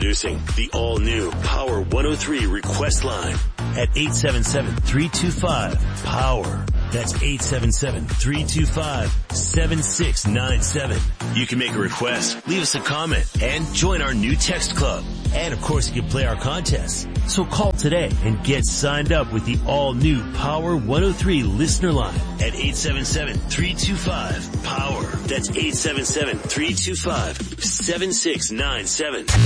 Introducing the all-new Power 103 request line at 877-325-POWER. That's 877-325-7697. You can make a request, leave us a comment, and join our new text club. And of course, you can play our contests. So call today and get signed up with the all-new Power 103 listener line at 877-325-POWER. That's 877-325-7697.